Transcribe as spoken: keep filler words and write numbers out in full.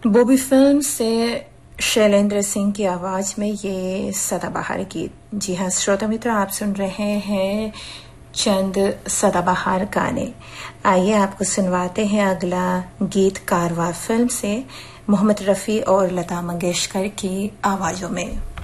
Bobby film से शैलेंद्र सिंह की आवाज में ये सदाबहार गीत। जी हाँ श्रोता मित्र, आप सुन रहे हैं चंद सदाबहार गाने। आइए आपको सुनवाते हैं अगला गीत कारवां फिल्म से मोहम्मद रफी और लता मंगेशकर की आवाजों में।